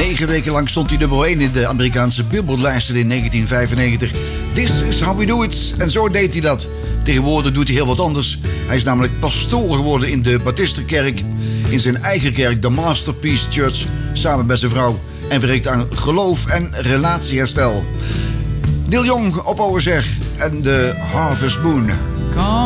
9 weken lang stond hij nummer 1 in de Amerikaanse Billboard-lijsten in 1995. This is how we do it. En zo deed hij dat. Tegenwoordig doet hij heel wat anders. Hij is namelijk pastoor geworden in de Baptistenkerk. In zijn eigen kerk, de Masterpiece Church, samen met zijn vrouw. En werkt aan geloof en relatieherstel. Neil Young op OSR en de Harvest Moon.